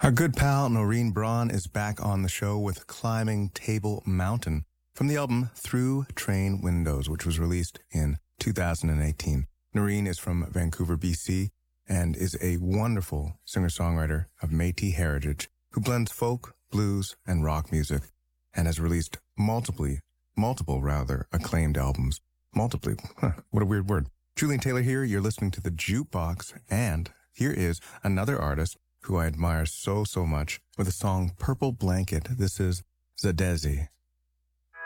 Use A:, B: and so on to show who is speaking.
A: Our good pal Noreen Braun is back on the show with Climbing Table Mountain from the album Through Train Windows, which was released in 2018. Noreen is from Vancouver, BC, and is a wonderful singer-songwriter of Métis heritage who blends folk, blues, and rock music, and has released multiple acclaimed albums. What a weird word. Julian Taylor here, you're listening to The Jukebox, and here is another artist who I admire so much with the song Purple Blanket. This is Zadezi.